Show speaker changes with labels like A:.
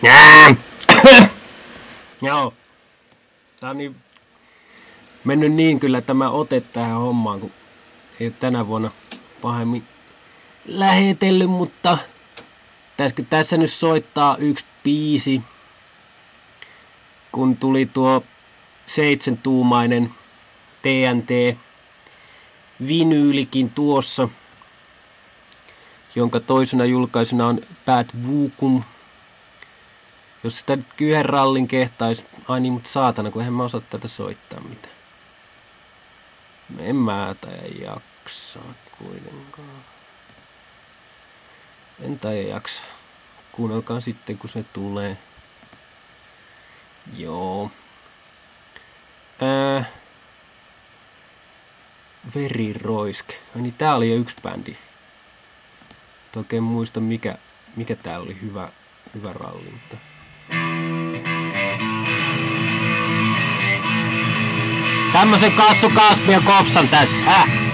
A: Joo. Tää on niin mennyt niin kyllä tämä ote tähän hommaan, kun ei ole tänä vuonna pahemmin lähetellyt, mutta tässä nyt soittaa yksi biisi, kun tuli tuo 7-tuumainen TNT vinyylikin tuossa, jonka toisena julkaisuna on Bad Vukum. Jos sitä nyt yhden rallin kehtais, ai niin, mutta saatana, kun eihän mä osaa tätä soittaa mitään. En mä taida jaksaa kuitenkaan. En taida jaksaa. Kuunnelkaa sitten, kun se tulee. Joo. Veriroisk. Ai niin, tää oli jo yksi bändi. Oikein muista mikä tää oli hyvä ralli, mutta... Tämmösen kassu kasmia kopsan tässä,